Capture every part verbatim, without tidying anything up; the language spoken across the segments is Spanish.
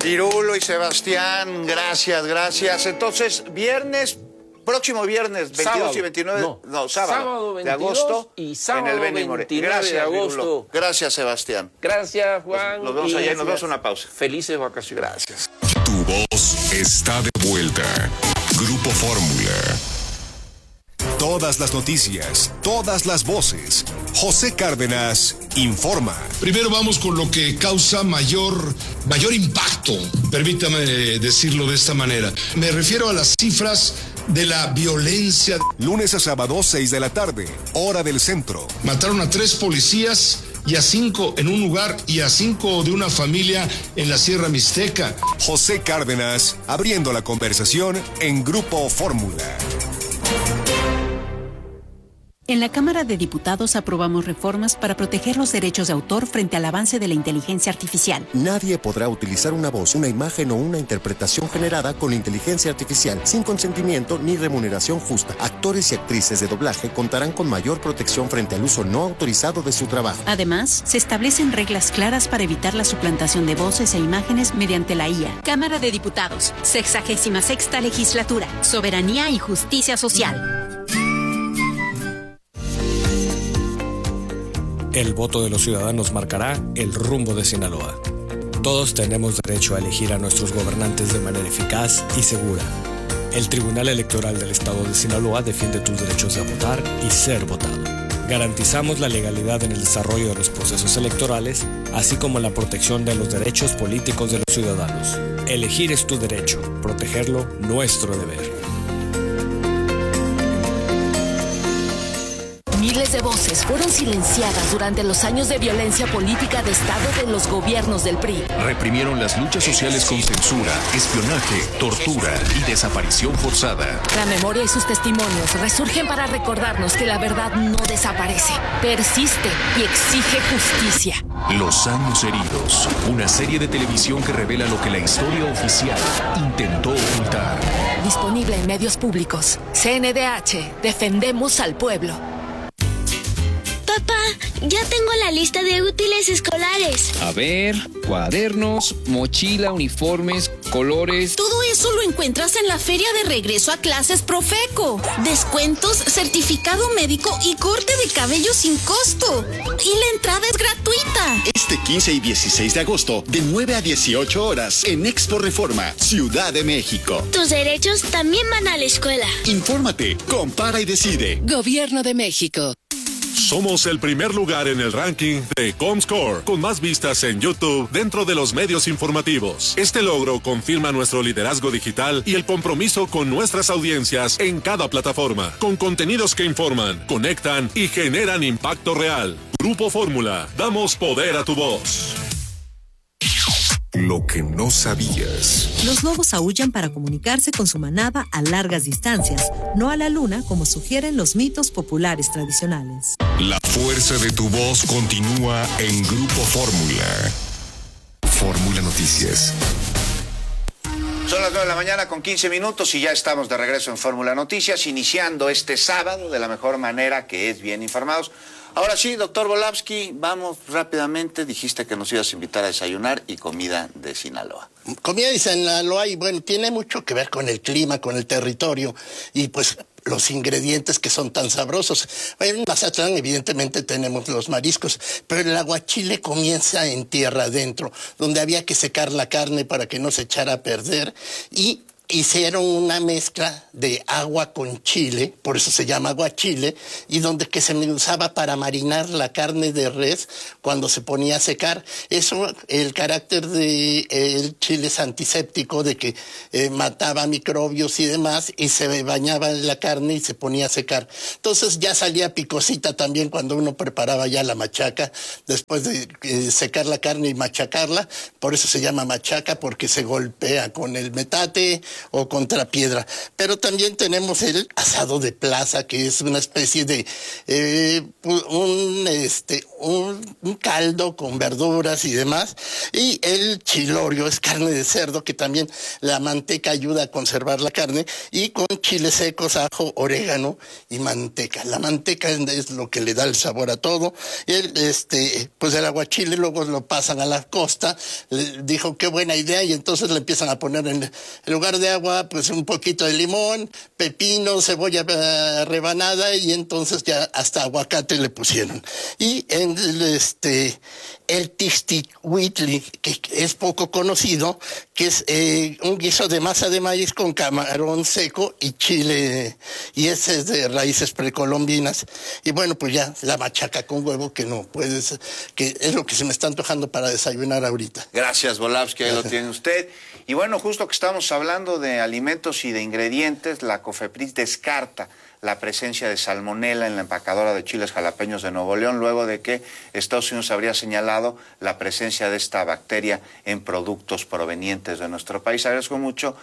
Pirulo y Sebastián, gracias, gracias. Entonces, viernes, próximo viernes, veintidós sábado, y veintinueve, no, no, sábado, sábado de agosto, y sábado en el Benny Moré. veintinueve Gracias, de agosto. Pirulo. Gracias, Sebastián. Gracias, Juan. Nos, nos vemos allá y nos vemos una pausa. Felices vacaciones. Gracias. Tu voz está de vuelta. Grupo Fórmula. Todas las noticias, todas las voces. José Cárdenas informa. Primero vamos con lo que causa mayor, mayor impacto, permítame decirlo de esta manera. Me refiero a las cifras de la violencia. Lunes a sábado, seis de la tarde, hora del centro. Mataron a tres policías y a cinco en un lugar y a cinco de una familia en la Sierra Mixteca. José Cárdenas, abriendo la conversación en Grupo Fórmula. En la Cámara de Diputados aprobamos reformas para proteger los derechos de autor frente al avance de la inteligencia artificial. Nadie podrá utilizar una voz, una imagen o una interpretación generada con inteligencia artificial sin consentimiento ni remuneración justa. Actores y actrices de doblaje contarán con mayor protección frente al uso no autorizado de su trabajo. Además, se establecen reglas claras para evitar la suplantación de voces e imágenes mediante la I A. Cámara de Diputados, sexagésima sexta legislatura, soberanía y justicia social. El voto de los ciudadanos marcará el rumbo de Sinaloa. Todos tenemos derecho a elegir a nuestros gobernantes de manera eficaz y segura. El Tribunal Electoral del Estado de Sinaloa defiende tus derechos de votar y ser votado. Garantizamos la legalidad en el desarrollo de los procesos electorales, así como la protección de los derechos políticos de los ciudadanos. Elegir es tu derecho, protegerlo, nuestro deber. Miles de voces fueron silenciadas durante los años de violencia política de Estado de los gobiernos del P R I. Reprimieron las luchas sociales con censura, espionaje, tortura y desaparición forzada. La memoria y sus testimonios resurgen para recordarnos que la verdad no desaparece, persiste y exige justicia. Los años heridos, una serie de televisión que revela lo que la historia oficial intentó ocultar. Disponible en medios públicos. C N D H, defendemos al pueblo. Papá, ya tengo la lista de útiles escolares. A ver, cuadernos, mochila, uniformes, colores. Todo eso lo encuentras en la feria de regreso a clases Profeco. Descuentos, certificado médico y corte de cabello sin costo. Y la entrada es gratuita. Este quince y dieciséis de agosto, de nueve a dieciocho horas, en Expo Reforma, Ciudad de México. Tus derechos también van a la escuela. Infórmate, compara y decide. Gobierno de México. Somos el primer lugar en el ranking de Comscore, con más vistas en YouTube dentro de los medios informativos. Este logro confirma nuestro liderazgo digital y el compromiso con nuestras audiencias en cada plataforma, con contenidos que informan, conectan y generan impacto real. Grupo Fórmula, damos poder a tu voz. Lo que no sabías. Los lobos aúllan para comunicarse con su manada a largas distancias, no a la luna como sugieren los mitos populares tradicionales. La fuerza de tu voz continúa en Grupo Fórmula. Fórmula Noticias. Son las nueve de la mañana con quince minutos y ya estamos de regreso en Fórmula Noticias, iniciando este sábado de la mejor manera, que es bien informados. Ahora sí, doctor Volavsky, vamos rápidamente. Dijiste que nos ibas a invitar a desayunar y comida de Sinaloa. Comida de Sinaloa, y bueno, tiene mucho que ver con el clima, con el territorio y pues los ingredientes que son tan sabrosos. En Mazatlán evidentemente tenemos los mariscos, pero el aguachile comienza en tierra adentro, donde había que secar la carne para que no se echara a perder, y hicieron una mezcla de agua con chile, por eso se llama aguachile, y donde que se usaba para marinar la carne de res cuando se ponía a secar. Eso, el carácter de el chile es antiséptico, de que eh, mataba microbios y demás, y se bañaba en la carne y se ponía a secar. Entonces ya salía picosita también cuando uno preparaba ya la machaca, después de eh, secar la carne y machacarla. Por eso se llama machaca, porque se golpea con el metate, o contra piedra. Pero también tenemos el asado de plaza, que es una especie de eh, un, este, un, un caldo con verduras y demás. Y el chilorio es carne de cerdo, que también la manteca ayuda a conservar la carne, y con chiles secos, ajo, orégano y manteca. La manteca es lo que le da el sabor a todo. El, este, pues el aguachile luego lo pasan a la costa. Le dijo qué buena idea, y entonces le empiezan a poner en, en lugar de agua pues un poquito de limón, pepino, cebolla uh, rebanada, y entonces ya hasta aguacate le pusieron. Y en el, este el tixtihuitli, que es poco conocido, que es eh, un guiso de masa de maíz con camarón seco y chile, y ese es de raíces precolombinas. Y bueno, pues ya la machaca con huevo, que no puedes, que es lo que se me está antojando para desayunar ahorita. Gracias, Volapsky, ahí lo tiene usted. Y bueno, justo que estamos hablando de alimentos y de ingredientes, la COFEPRIS descarta la presencia de salmonela en la empacadora de chiles jalapeños de Nuevo León, luego de que Estados Unidos habría señalado la presencia de esta bacteria en productos provenientes de nuestro país. Agradezco mucho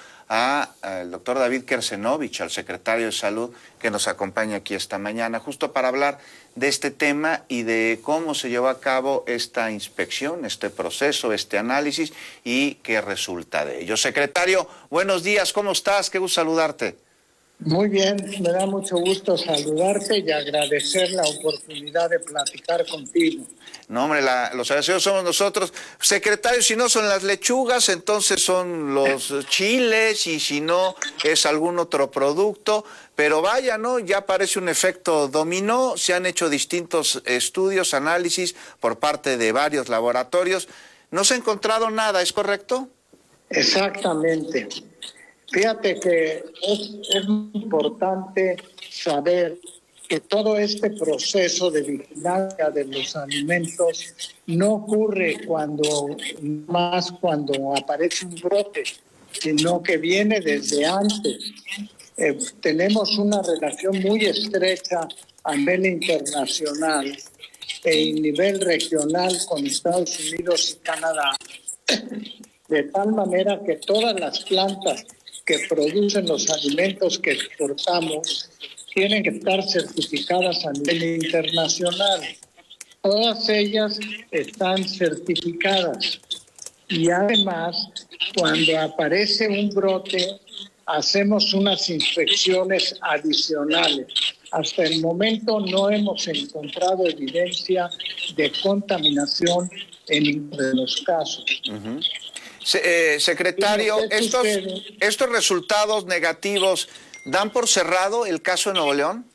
al doctor David Kersenovich, al secretario de Salud, que nos acompaña aquí esta mañana, justo para hablar de este tema y de cómo se llevó a cabo esta inspección, este proceso, este análisis y qué resulta de ello. Secretario, buenos días, ¿cómo estás? Qué gusto saludarte. Muy bien, me da mucho gusto saludarte y agradecer la oportunidad de platicar contigo. No, hombre, la, los agradecidos somos nosotros. Secretario, si no son las lechugas, entonces son los chiles, y si no es algún otro producto. Pero vaya, ¿no? Ya parece un efecto dominó. Se han hecho distintos estudios, análisis por parte de varios laboratorios. No se ha encontrado nada, ¿es correcto? Exactamente. Fíjate que es, es muy importante saber que todo este proceso de vigilancia de los alimentos no ocurre cuando más cuando aparece un brote, sino que viene desde antes. Eh, tenemos una relación muy estrecha a nivel internacional e a nivel regional con Estados Unidos y Canadá, de tal manera que todas las plantas que producen los alimentos que exportamos tienen que estar certificadas a nivel internacional. Todas ellas están certificadas. Y además, cuando aparece un brote, hacemos unas inspecciones adicionales. Hasta el momento no hemos encontrado evidencia de contaminación en ninguno de los casos. Uh-huh. Se, eh, secretario, estos, estos resultados negativos, ¿dan por cerrado el caso de Nuevo León?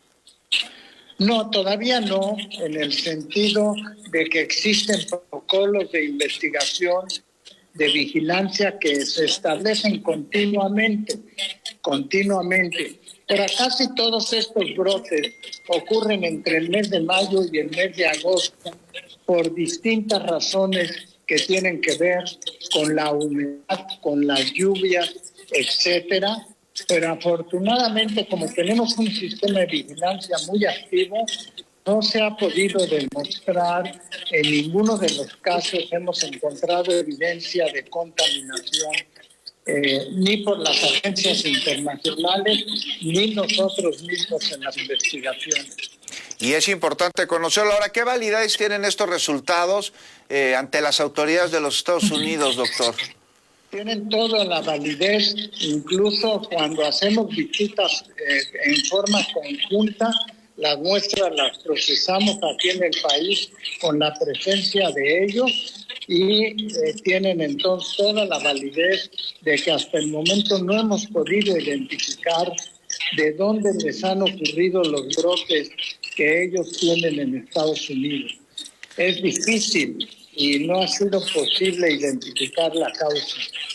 No, todavía no, en el sentido de que existen protocolos de investigación, de vigilancia que se establecen continuamente, continuamente. Pero casi todos estos brotes ocurren entre el mes de mayo y el mes de agosto por distintas razones que tienen que ver con la humedad, con las lluvias, etcétera. Pero afortunadamente, como tenemos un sistema de vigilancia muy activo, no se ha podido demostrar, en ninguno de los casos hemos encontrado evidencia de contaminación, eh, ni por las agencias internacionales, ni nosotros mismos en las investigaciones. Y es importante conocerlo. Ahora, ¿qué validez tienen estos resultados eh, ante las autoridades de los Estados Unidos, doctor? Tienen toda la validez, incluso cuando hacemos visitas eh, en forma conjunta, las muestras las procesamos aquí en el país con la presencia de ellos y eh, tienen entonces toda la validez de que hasta el momento no hemos podido identificar de dónde les han ocurrido los brotes que ellos tienen en Estados Unidos. Es difícil y no ha sido posible identificar la causa.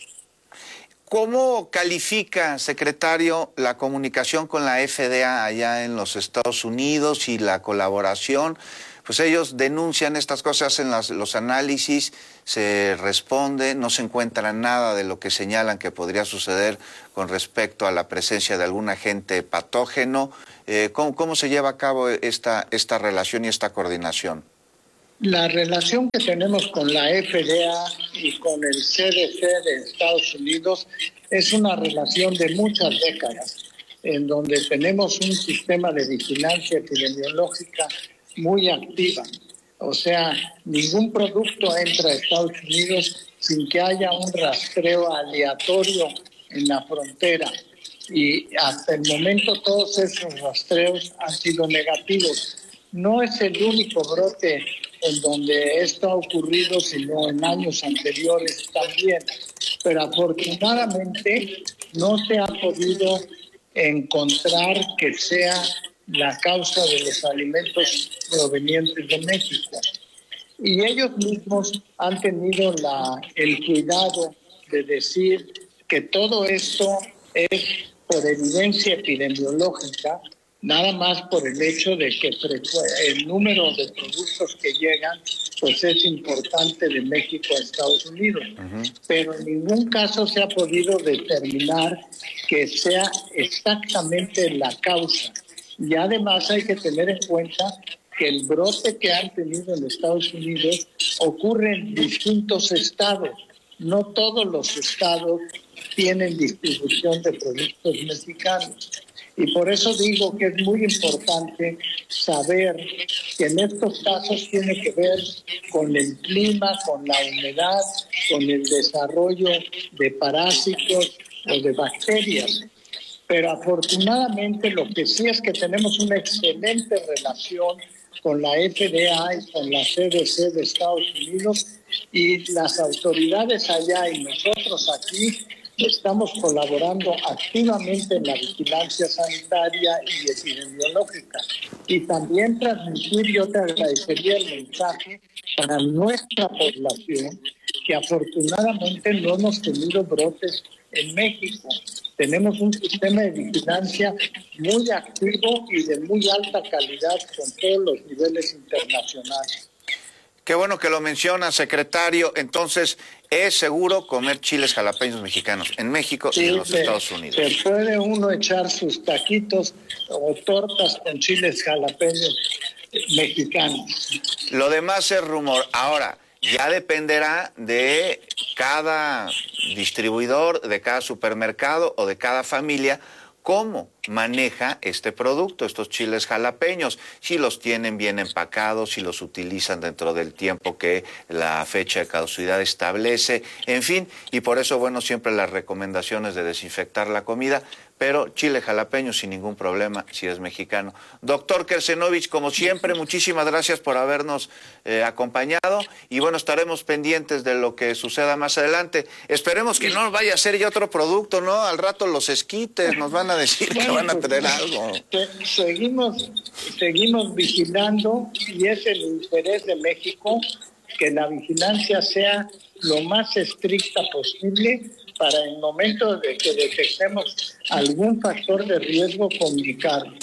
¿Cómo califica, secretario, la comunicación con la F D A allá en los Estados Unidos y la colaboración? Pues ellos denuncian estas cosas, hacen las, los análisis, se responde, no se encuentra nada de lo que señalan que podría suceder con respecto a la presencia de algún agente patógeno. Eh, ¿cómo, ¿Cómo se lleva a cabo esta, esta relación y esta coordinación? La relación que tenemos con la F D A y con el C D C de Estados Unidos es una relación de muchas décadas, en donde tenemos un sistema de vigilancia epidemiológica muy activa. O sea, ningún producto entra a Estados Unidos sin que haya un rastreo aleatorio en la frontera. Y hasta el momento todos esos rastreos han sido negativos. No es el único brote en donde esto ha ocurrido, sino en años anteriores también. Pero afortunadamente no se ha podido encontrar que sea la causa de los alimentos provenientes de México. Y ellos mismos han tenido la, el cuidado de decir que todo esto es por evidencia epidemiológica, nada más por el hecho de que el número de productos que llegan pues es importante de México a Estados Unidos. Uh-huh. Pero en ningún caso se ha podido determinar que sea exactamente la causa. Y además hay que tener en cuenta que el brote que han tenido en Estados Unidos ocurre en distintos estados. No todos los estados tienen distribución de productos mexicanos. Y por eso digo que es muy importante saber que en estos casos tiene que ver con el clima, con la humedad, con el desarrollo de parásitos o de bacterias. Pero afortunadamente lo que sí es que tenemos una excelente relación con la F D A y con la C D C de Estados Unidos, y las autoridades allá y nosotros aquí estamos colaborando activamente en la vigilancia sanitaria y epidemiológica. Y también transmitir, yo te agradecería el mensaje para nuestra población, que afortunadamente no hemos tenido brotes en México. Tenemos un sistema de vigilancia muy activo y de muy alta calidad con todos los niveles internacionales. Qué bueno que lo menciona, secretario. Entonces, ¿es seguro comer chiles jalapeños mexicanos en México sí, y en los se, Estados Unidos? Se puede uno echar sus taquitos o tortas con chiles jalapeños mexicanos. Lo demás es rumor. Ahora, ya dependerá de cada distribuidor, de cada supermercado o de cada familia cómo maneja este producto, estos chiles jalapeños, si los tienen bien empacados, si los utilizan dentro del tiempo que la fecha de caducidad establece, en fin, y por eso, bueno, siempre las recomendaciones de desinfectar la comida, pero chile jalapeño sin ningún problema si es mexicano. Doctor Kersenovich, como siempre, muchísimas gracias por habernos eh, acompañado y bueno, estaremos pendientes de lo que suceda más adelante. Esperemos que no vaya a ser ya otro producto, ¿no? Al rato los esquites nos van a decir que van a traer algo. Seguimos, seguimos vigilando y es el interés de México que la vigilancia sea lo más estricta posible para el momento de que detectemos algún factor de riesgo comunicarlo.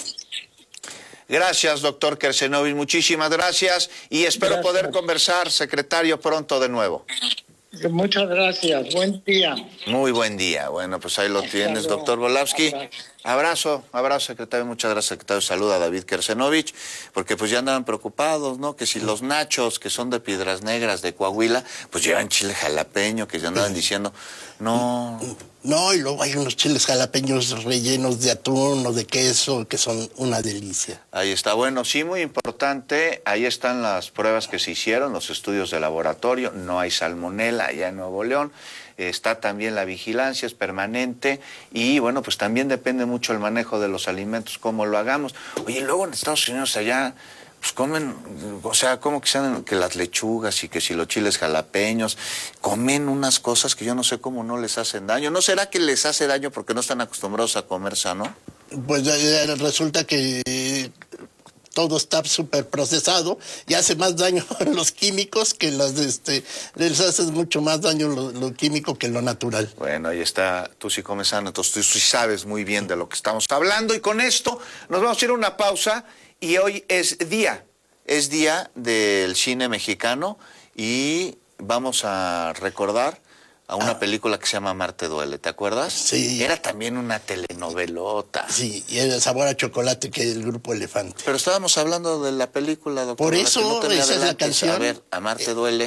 Gracias, doctor Kersenovich, muchísimas gracias y espero gracias. poder conversar, secretario, pronto de nuevo. Muchas gracias, buen día. Muy buen día, bueno, pues ahí lo Hasta tienes, luego. Doctor Volapsky. Abrazo. Abrazo, abrazo, secretario, muchas gracias, secretario. Saluda a David Kersenovich, porque pues ya andaban preocupados, ¿no? Que si los nachos, que son de Piedras Negras, de Coahuila, pues llevan chile jalapeño, que ya andaban diciendo, no... No, y luego hay unos chiles jalapeños rellenos de atún o de queso, que son una delicia. Ahí está, bueno, sí, muy importante, ahí están las pruebas que se hicieron, los estudios de laboratorio, no hay salmonela allá en Nuevo León. Está también la vigilancia, es permanente y bueno, pues también depende mucho el manejo de los alimentos, cómo lo hagamos. Oye, luego en Estados Unidos allá, pues comen, o sea, como que sean que las lechugas y que si los chiles jalapeños, comen unas cosas que yo no sé cómo no les hacen daño. ¿No será que les hace daño porque no están acostumbrados a comer sano? Pues eh, resulta que todo está súper procesado y hace más daño los químicos que los, este, les hace mucho más daño lo, lo químico que lo natural. Bueno, ahí está, tú sí comes sano, entonces tú sí sabes muy bien de lo que estamos hablando y con esto nos vamos a ir a una pausa y hoy es día, es día del cine mexicano y vamos a recordar a una ah. película que se llama Amarte duele, ¿te acuerdas? Sí. Era también una telenovelota. Sí, y era Sabor a Chocolate, que es el Grupo Elefante. Pero estábamos hablando de la película, doctor. Por eso, no esa es la canción. A ver, Amarte duele.